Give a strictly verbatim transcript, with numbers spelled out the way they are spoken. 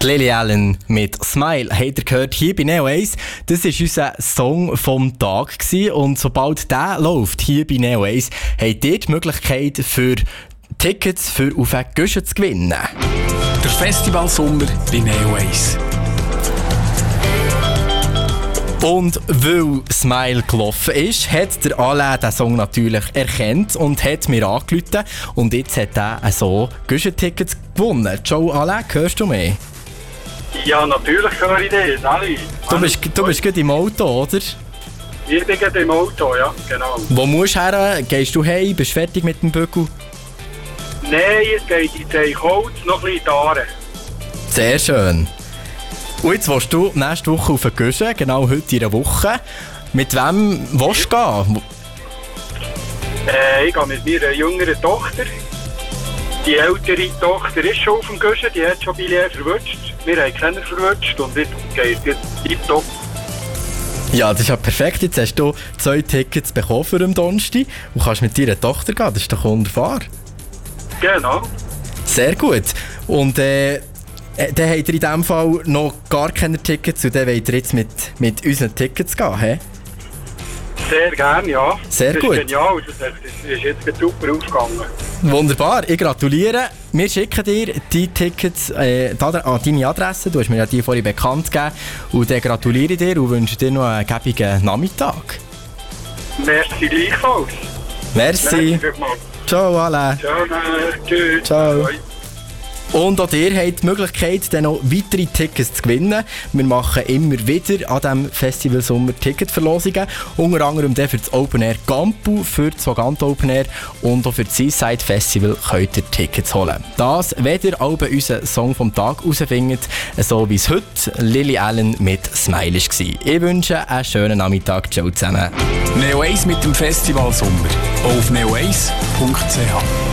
Lily Allen mit «Smile» habt ihr gehört hier bei Neo eins. Das war unser Song vom Tag gewesen. Und sobald der läuft hier bei Neo eins, habt ihr die Möglichkeit für Tickets für auf den Guschen zu gewinnen. Der Festivalsommer bei Neo eins. Und weil «Smile» gelaufen ist, hat der Alain den Song natürlich erkannt und hat mir angerufen. Und jetzt hat er so Guschen-Tickets gewonnen. Ciao Alain, hörst du mich? Ja, natürlich höre ich das, alle. Du bist, du bist gerade im Auto, oder? Ich bin gerade im Auto, ja, genau. Wo musst du her? Gehst du heim? Bist du fertig mit dem Bügel? Nein, es geht in die Holz, noch ein bisschen Tare. Sehr schön. Und jetzt willst du nächste Woche auf den Guschen, genau heute in einer Woche. Mit wem willst du gehen? Äh, ich gehe mit meiner jüngeren Tochter. Die ältere Tochter ist schon auf dem Guschen, die hat schon Billett verwünscht. Wir haben keinen verwünscht und jetzt geht es tiptop. Ja, das ist ja perfekt. Jetzt hast du zwei Tickets bekommen für den Donnerstag und kannst mit deiner Tochter gehen. Das ist doch wunderbar. Genau. Sehr gut. Und äh, dann habt ihr in diesem Fall noch gar keine Tickets und dann wollt ihr jetzt mit, mit unseren Tickets gehen, he? Sehr gerne, ja. Sehr das gut. Ist genial, das ist jetzt super aufgegangen. Wunderbar, ich gratuliere. Wir schicken dir die Tickets äh, an deine Adresse. Du hast mir ja die vorhin bekannt gegeben. Und dann gratuliere ich dir und wünsche dir noch einen gäbigen Nachmittag. Merci gleichfalls. Merci. Merci. Ciao, Alain. Ciao, tschüss. Ciao. Und auch ihr habt die Möglichkeit, dann noch weitere Tickets zu gewinnen. Wir machen immer wieder an diesem Festival Sommer Ticketverlosungen. Unter anderem für das Open Air Gampu, für das Vagant Open Air und auch für das Seaside Festival könnt ihr Tickets holen. Das, wenn ihr auch bei unseren Song vom Tag herausfindet, so wie es heute Lily Allen mit «Smile» war. Ich wünsche einen schönen Nachmittag. Ciao zusammen. Neo eins mit dem Festival Sommer. Auf neo eins punkt c h